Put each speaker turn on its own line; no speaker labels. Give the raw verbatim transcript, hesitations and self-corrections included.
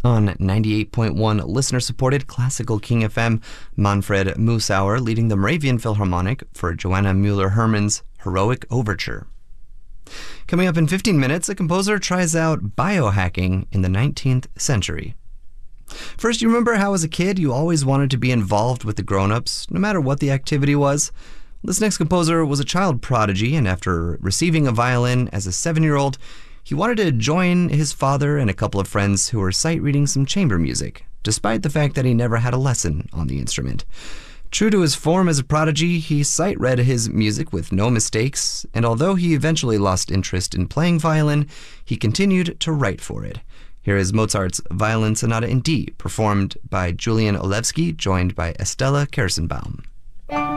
On ninety-eight point one listener-supported Classical King F M, Manfred Musauer leading the Moravian Philharmonic for Joanna Müller-Hermann's Heroic Overture. Coming up in fifteen minutes, a composer tries out biohacking in the nineteenth century. First, you remember how as a kid you always wanted to be involved with the grown-ups, no matter what the activity was? This next composer was a child prodigy, and after receiving a violin as a seven-year-old, he wanted to join his father and a couple of friends who were sight-reading some chamber music, despite the fact that he never had a lesson on the instrument. True to his form as a prodigy, he sight-read his music with no mistakes, and although he eventually lost interest in playing violin, he continued to write for it. Here is Mozart's Violin Sonata in D, performed by Julian Olewski, joined by Estella Kersenbaum.